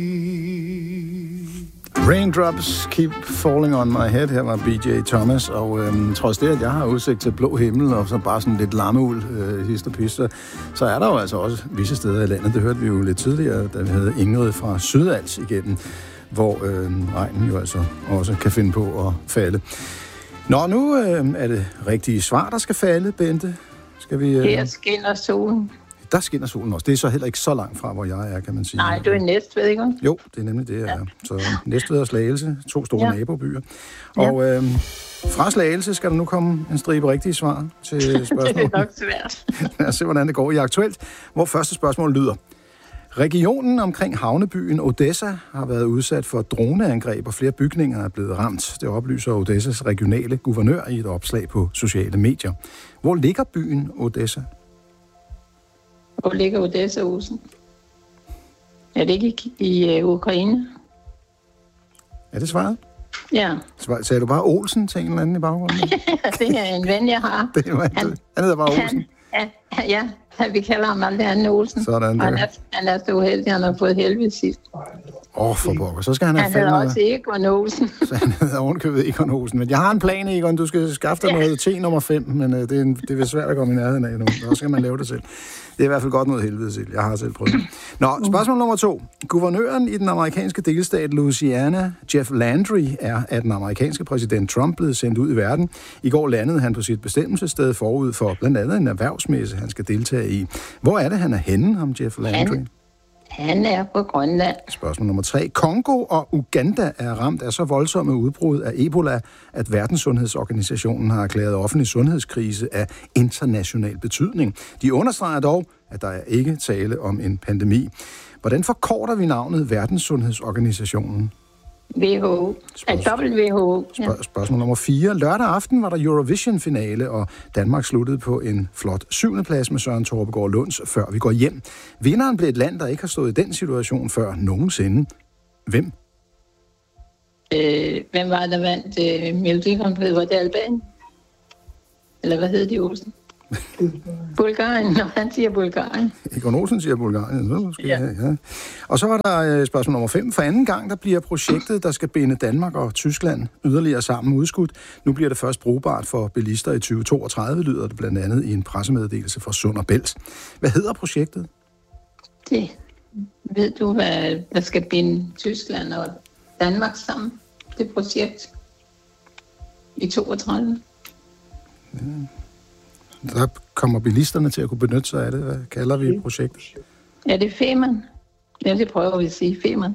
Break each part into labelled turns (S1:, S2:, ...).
S1: Raindrops keep falling on my head. Her var B.J. Thomas, og trods det, at jeg har udsigt til blå himmel, og så bare sådan lidt lammeuld, hist og pist, så er der jo altså også visse steder i landet. Det hørte vi jo lidt tidligere, da vi havde Ingrid fra Sydals igennem, hvor regnen jo altså også kan finde på at falde. Nå, nu er det rigtige svar, der skal falde, Bente. Skal vi,
S2: Her skinner solen.
S1: Der skinner solen også. Det er så heller ikke så langt fra, hvor jeg er, kan man sige.
S2: Nej, du er i Næstved, ikke?
S1: Jo, det er nemlig det, jeg er. Så Næstved og Slagelse, 2 store nabobyer. Og fra Slagelse skal der nu komme en stribe rigtige svar til spørgsmålet.
S2: Det er nok svært.
S1: Lad os se, hvordan det går i Aktuelt, hvor første spørgsmål lyder. Regionen omkring havnebyen Odessa har været udsat for droneangreb, og flere bygninger er blevet ramt. Det oplyser Odessas regionale guvernør i et opslag på sociale medier. Hvor ligger byen Odessa?
S2: Hvor ligger Odessa, Olsen? Er det ikke i Ukraine?
S1: Er det svaret?
S2: Ja.
S1: Sagde du bare Olsen til en eller anden i baggrunden?
S2: Det er en ven, jeg har.
S1: Han hedder bare Olsen?
S2: Ja, vi kalder ham aldrig Anne Olsen.
S1: Sådan der.
S2: Han er så uheldig, han har fået helvede sidst.
S1: For pokker. Så skal han have
S2: han hedder også Egon Olsen.
S1: Så han hedder ovenkøbet Egon Olsen. Men jeg har en plan, Egon. Du skal skaffe dig noget te nummer 5, men det er svært at komme i nærheden af nu. Så skal man lave det selv. Det er i hvert fald godt noget helvede selv. Jeg har selv prøvet. Nå, spørgsmål nummer 2. Guvernøren i den amerikanske delstat Louisiana, Jeff Landry, er af den amerikanske præsident Trump blevet sendt ud i verden. I går landede han på sit bestemmelsessted forud for blandt andet en erhvervsmesse, han skal deltage i. Hvor er det, han er henne, ham Jeff Landry?
S2: Han er på Grønland.
S1: Spørgsmål nummer 3. Kongo og Uganda er ramt af så voldsomme udbrud af Ebola, at Verdenssundhedsorganisationen har erklæret offentlig sundhedskrise af international betydning. De understreger dog, at der er ikke tale om en pandemi. Hvordan forkorter vi navnet Verdenssundhedsorganisationen?
S2: WHO. WHO.
S1: Spørgsmål nummer 4. Lørdag aften var der Eurovision-finale, og Danmark sluttede på en flot 7. plads med Søren Torpegaard Lunds Før vi går hjem. Vinderen blev et land, der ikke har stået i den situation før nogensinde. Hvem?
S2: Hvem var der vandt Melodi Grand Prix? Var det Albanien? Eller hvad hed de, Olsen? Bulgarien, når han siger Bulgarien.
S1: Egon Olsen siger Bulgarien. Ja. Og så var der spørgsmål nummer 5. For anden gang, der bliver projektet, der skal binde Danmark og Tyskland yderligere sammen udskudt. Nu bliver det først brugbart for bilister i 2032, lyder det blandt andet i en pressemeddelelse fra Sund og Bælt. Hvad hedder projektet?
S2: Det ved du, hvad der skal binde Tyskland og Danmark sammen? Det projekt i 32.
S1: Ja. Der kommer bilisterne til at kunne benytte sig af det. Hvad kalder vi projektet?
S2: Ja, det er Femern. Ja, det prøver vi at sige. Femern.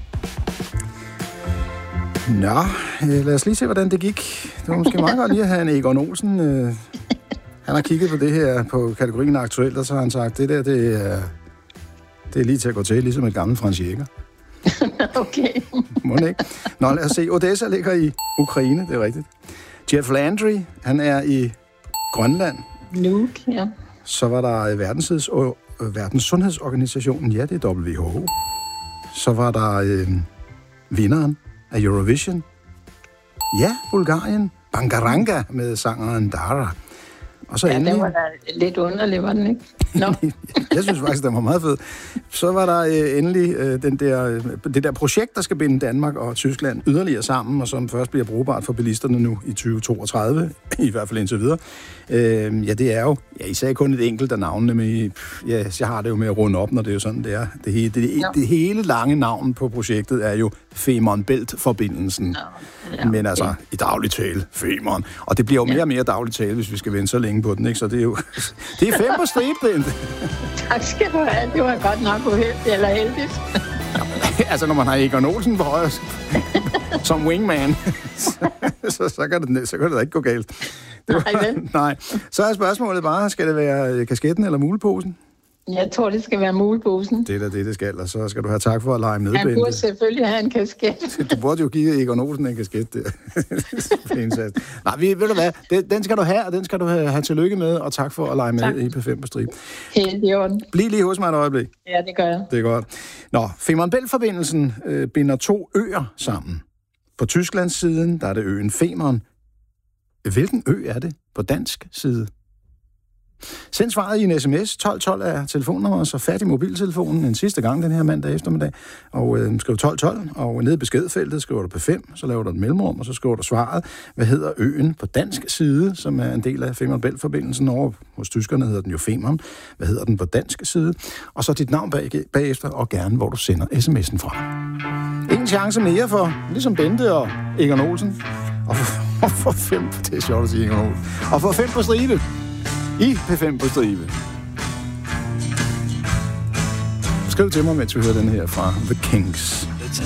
S1: Nå, lad os lige se, hvordan det gik. Det var måske meget godt lige at have en Egon Olsen. Han har kigget på det her på kategorien aktuelt, og så har han sagt, det er lige til at gå til, ligesom et gammelt Frans Jäger.
S2: Okay.
S1: Må ikke? Nå, lad os se. Odessa ligger i Ukraine, det er rigtigt. Jeff Landry, han er i Grønland.
S2: Nuuk, ja.
S1: Så var der Verdenssundhedsorganisationen, ja, det er WHO. Så var der vinderen af Eurovision. Ja, Bulgarien. Bangaranga med sangeren Dara. Og så endelig...
S2: den var da lidt underlig, var den ikke? No.
S1: Jeg synes faktisk, den var meget fed. Så var der endelig det der projekt, der skal binde Danmark og Tyskland yderligere sammen, og som først bliver brugbart for bilisterne nu i 2032, i hvert fald indtil videre. Ja, det er jo... Ja, I sagde kun et enkelt af navnene, men jeg har det jo med at runde op, når det er jo sådan, det er. Det hele lange navn på projektet er jo Femern Bælt-forbindelsen. Ja, men altså, i daglig tale, Femern. Og det bliver jo mere og mere daglig tale, hvis vi skal vente så længe på den, ikke? Så det er jo... Det er 5 på striben. Tak
S2: skal du have. Det var godt nok uheldigt, eller heldigt.
S1: Altså, når man har Egon Olsen på højre som wingman, så kan det da ikke gå galt. Nej. Så er spørgsmålet bare, skal det være kasketten eller muleposen?
S2: Jeg tror, det skal være muleposen.
S1: Det er det skal, og så skal du have tak for at lege med.
S2: Han burde selvfølgelig have en kasket.
S1: Du burde jo give Egon Olsen en kasket der. Nej, ved du hvad, den skal du have, og den skal du have tillykke med, og tak for at lege med i P5 på stribe.
S2: Helt i orden.
S1: Bliv lige hos mig et øjeblik.
S2: Ja, det gør jeg.
S1: Det er godt. Nå, Femern Bælt-forbindelsen binder 2 øer sammen. På Tysklands siden, der er det øen Femern. Hvilken ø er det på dansk side? Send svaret i en sms. 1212 er telefonnummeret, så fat i mobiltelefonen en sidste gang den her mandag eftermiddag. Og skriv 1212, og nede i beskedfeltet skriver du P5, så laver du et mellemrum, og så skriver du svaret. Hvad hedder øen på dansk side, som er en del af Femern Bælt-forbindelsen over hos tyskerne, hedder den jo Femern. Hvad hedder den på dansk side? Og så dit navn bagefter, og gerne, hvor du sender sms'en fra. Ingen chance mere for, ligesom Bente og Egon Olsen. Og for 5, det er sjovt at sige Egon Olsen. Og for 5 på stribe. I P5 på stribe. Skriv til mig, mens vi hører den her fra The Kings.